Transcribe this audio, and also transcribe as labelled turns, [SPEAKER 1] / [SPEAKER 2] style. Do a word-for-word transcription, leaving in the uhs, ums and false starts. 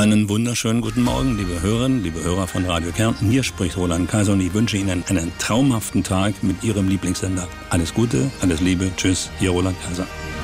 [SPEAKER 1] Einen wunderschönen guten Morgen, liebe Hörerinnen, liebe Hörer von Radio Kärnten. Hier spricht Roland Kaiser und ich wünsche Ihnen einen traumhaften Tag mit Ihrem Lieblingssender. Alles Gute, alles Liebe, tschüss, Ihr Roland Kaiser.